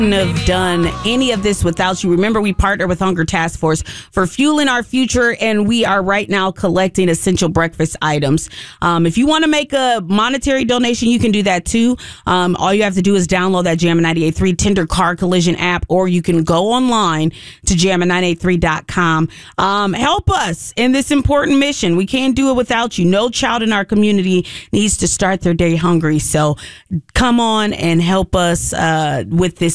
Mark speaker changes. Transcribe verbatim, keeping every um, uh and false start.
Speaker 1: Have done any of this without you. Remember, we partner with Hunger Task Force for fueling our future, and we are right now collecting essential breakfast items. Um, if you want to make a monetary donation, you can do that too. Um, all you have to do is download that Jammin' ninety-eight point three Tender Car Collision app, or you can go online to jammin nine eight three dot com. Um, help us in this important mission. We can't do it without you. No child in our community needs to start their day hungry. So come on and help us uh, with this